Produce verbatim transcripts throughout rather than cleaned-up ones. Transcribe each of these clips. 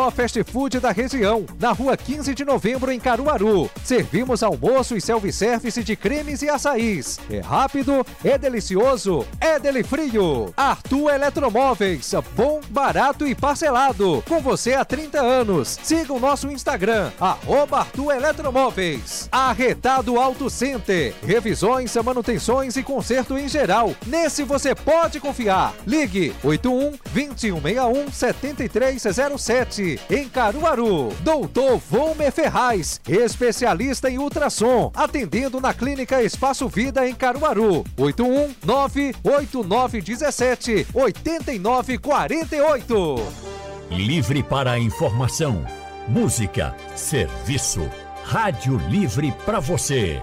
melhor fast food da região, na rua quinze de novembro, em Caruaru. Servimos almoço e self-service de cremes e açaís. É rápido, é delicioso, é Delifrio. Arthur Eletromóveis, bom, barato e parcelado. Com você há trinta anos. Siga o nosso Instagram, arroba Arthur Eletromóveis. Arretado Auto Center, revisões, manutenções e conserto em geral. Nesse você pode confiar. Ligue oito um, dois um seis um, sete três zero sete. Em Caruaru. Doutor Volmer Ferraz, especialista em ultrassom, atendendo na Clínica Espaço Vida em Caruaru. oito um nove oito nove um sete oito nove quatro oito. Livre para a informação, música, serviço. Rádio Livre para você.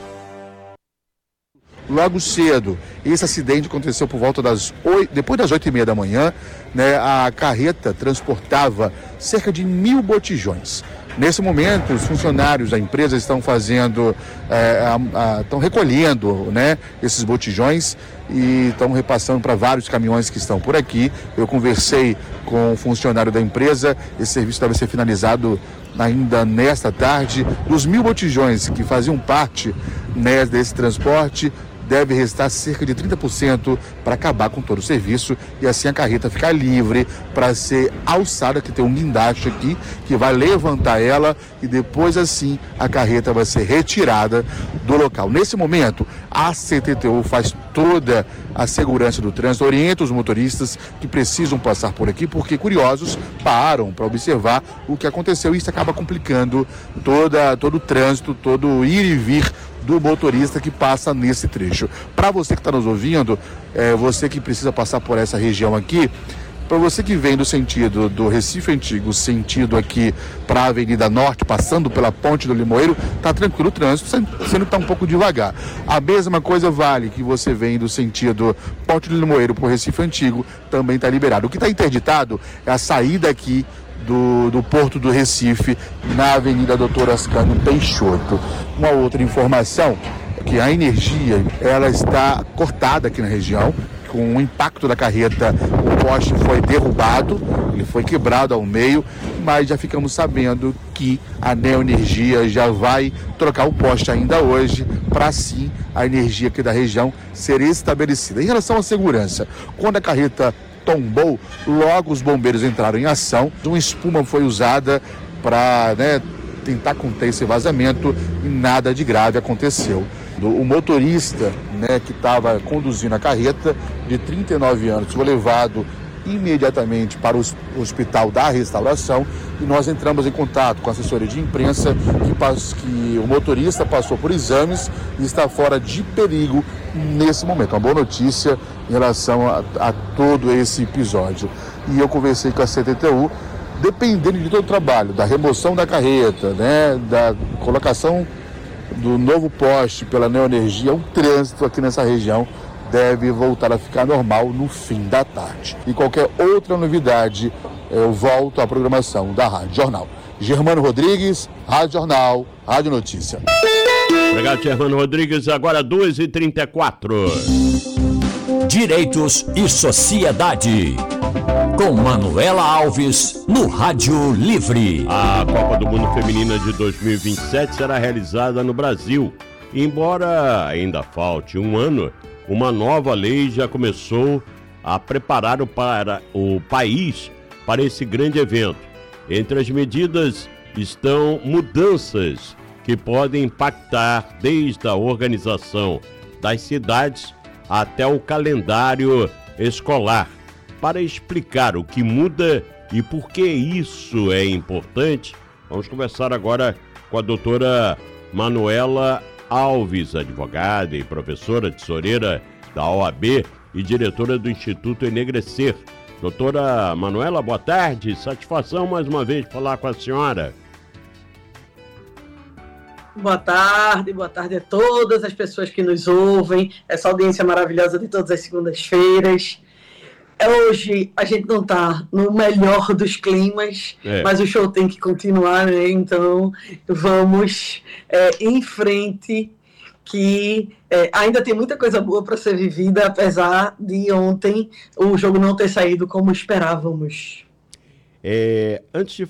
Logo cedo, esse acidente aconteceu por volta das oito, depois das oito e meia da manhã, né? A carreta transportava cerca de mil botijões. Nesse momento, os funcionários da empresa estão fazendo, é, a, a, estão recolhendo, né, esses botijões e estão repassando para vários caminhões que estão por aqui. Eu conversei com o funcionário da empresa, esse serviço deve ser finalizado ainda nesta tarde. Dos mil botijões que faziam parte, né, desse transporte, deve restar cerca de trinta por cento para acabar com todo o serviço e assim a carreta ficar livre para ser alçada, que tem um guindaste aqui que vai levantar ela e depois assim a carreta vai ser retirada do local. Nesse momento, a C T T U faz toda a segurança do trânsito, orienta os motoristas que precisam passar por aqui, porque curiosos param para observar o que aconteceu e isso acaba complicando toda, todo o trânsito, todo o ir e vir do motorista que passa nesse trecho. Para você que está nos ouvindo, é, você que precisa passar por essa região aqui, para você que vem do sentido do Recife Antigo, sentido aqui para a Avenida Norte, passando pela Ponte do Limoeiro, tá tranquilo o trânsito, sendo que está um pouco devagar. A mesma coisa vale que você vem do sentido Ponte do Limoeiro para o Recife Antigo, também está liberado. O que está interditado é a saída aqui Do, do Porto do Recife, na Avenida Doutor Ascânio Peixoto. Uma outra informação é que a energia ela está cortada aqui na região. Com o impacto da carreta, o poste foi derrubado, ele foi quebrado ao meio, mas já ficamos sabendo que a Neoenergia já vai trocar o poste ainda hoje, para assim a energia aqui da região ser estabelecida. Em relação à segurança, quando a carreta tombou, logo os bombeiros entraram em ação, uma espuma foi usada para, né, tentar conter esse vazamento e nada de grave aconteceu. O motorista, né, que estava conduzindo a carreta, de trinta e nove anos, foi levado imediatamente para o Hospital da Restauração e nós entramos em contato com a assessoria de imprensa que, pass- que o motorista passou por exames e está fora de perigo nesse momento. Uma boa notícia em relação a, a todo esse episódio. E eu conversei com a C T T U, dependendo de todo o trabalho, da remoção da carreta, né, da colocação do novo poste pela Neoenergia, o trânsito aqui nessa região deve voltar a ficar normal no fim da tarde. E qualquer outra novidade, eu volto à programação da Rádio Jornal. Germano Rodrigues, Rádio Jornal, Rádio Notícia. Obrigado, Germano Rodrigues. Agora duas e trinta e quatro. Direitos e Sociedade. Com Manuela Alves, no Rádio Livre. A Copa do Mundo Feminina de dois mil e vinte e sete será realizada no Brasil. Embora ainda falte um ano, uma nova lei já começou a preparar o, para, o país para esse grande evento. Entre as medidas estão mudanças que podem impactar desde a organização das cidades até o calendário escolar. Para explicar o que muda e por que isso é importante, vamos conversar agora com a doutora Manuela Alves, advogada e professora tesoureira da O A B e diretora do Instituto Enegrecer. Doutora Manuela, boa tarde. Satisfação mais uma vez falar com a senhora. Boa tarde, boa tarde a todas as pessoas que nos ouvem, essa audiência maravilhosa de todas as segundas-feiras. Hoje a gente não está no melhor dos climas, é. mas o show tem que continuar, né? Então vamos é, em frente, que é, ainda tem muita coisa boa para ser vivida, apesar de ontem o jogo não ter saído como esperávamos. É, antes de